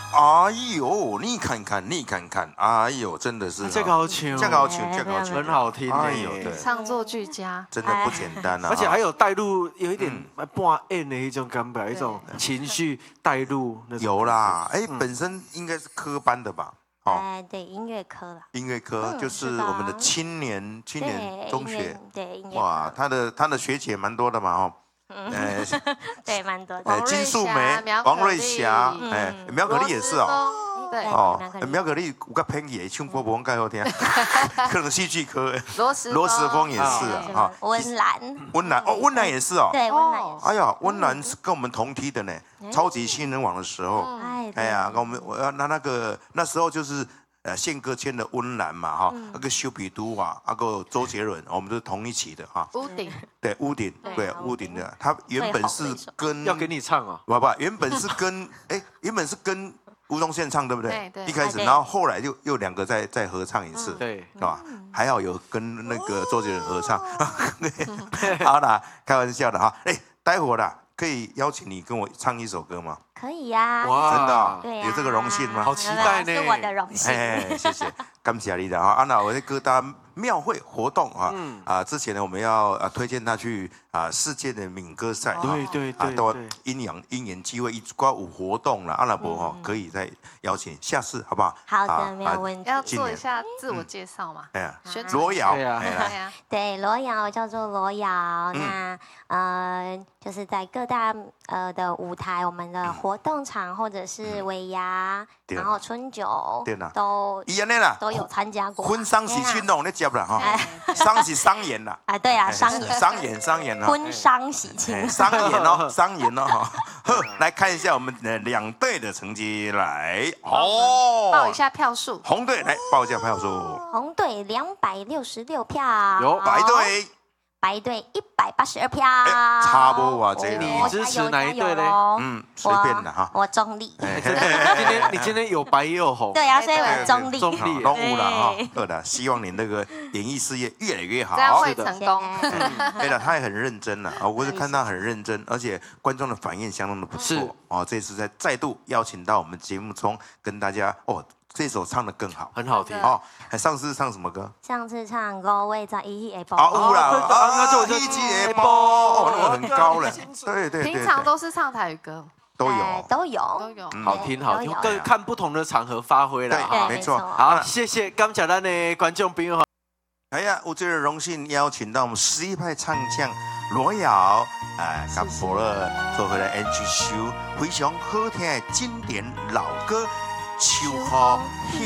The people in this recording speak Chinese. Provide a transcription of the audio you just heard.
哎呦，你看看，你看看，哎呦，真的是这个好唱， 这个好唱，这个好唱， 很好听。 哎呦，对， 唱作俱佳， 真的不简单啊！ 而且还有带入有一点半演的一种感觉，一种情绪带入那种。 有啦，哎，本身应该是科班的吧？ 哎，对，音乐科啦。 音乐科就是我们的青年中学。 对，音乐科。 哇，他的学姐蛮多的嘛，哦。 对，蛮多的。 金素梅、王瑞霞，苗可丽也是哦。 对苗可丽有个偏野，唱歌不介好听，可能戏剧科。 罗时丰也是啊。 温岚温岚也是哦。 对，温岚也是。 哎呀，温岚是跟我们同梯的呢，超级新人王的时候。哎呀，我要那时候就是宪哥签的温岚嘛哈，那个修比都啊，那个周杰伦，我们都是同一期的哈。 屋顶。 对，屋顶的，他原本是跟要给你唱啊， 不，原本是跟吴宗宪唱，对不对？ 对。 一开始，然后后来又两个再合唱一次， 对， 是吧？还好有跟那个周杰伦合唱。好啦，开玩笑的哈。哎，待会儿啦，可以邀请你跟我唱一首歌吗？ 可以呀。 哇，真的， 对， 有这个荣幸吗？ 好期待呢， 是我的荣幸。 哎，谢谢，感谢你的哈。那我的歌单庙会活动之前呢，我们要推荐他去世界的闽歌赛， 对， 都因缘机会一挂有活动了，阿拉伯可以再邀请下次，好不好？ 好的，没有问题。 要做一下自我介绍嘛？ 哎呀，罗瑶， 对，罗瑶叫做罗瑶，那就是在各大的舞台，我们的活动场或者是尾牙，然后春酒都有参加过。 婚丧喜庆拢咧接啦哈，丧是商演啦。 啊，对啊，商演啊。 婚丧喜庆。 商演哦哈。来看一下我们两队的成绩，来报一下票数。 红队来报一下票数。 红队266票。 有白队182票， 差不多这你支持哪一队嘞？ 随便的哈。 我中立。 你今天有白也有红。 对啊，所以我中立。 中立， 都有了哈。对的，希望你那个演艺事业越来越好。 这样会成功。 对了，他也很认真了啊，我是看他很认真，而且观众的反应相当的不错哦。这次再度邀请到我们节目中跟大家这首唱的更好， 很好听哦。上次唱什么歌？ 上次唱《五位在一起的有啦，那就一起的波，那个很高了。对。 平常都是唱台语歌， 都有， 好听，各看不同的场合发挥啦。 对，没错。 好，谢谢感谢咱的观众朋友。 哎呀，我这个荣幸邀请到我们11派唱将罗瑶，跟伯乐做回来 NG 秀，非常好听的经典老歌《秋风》。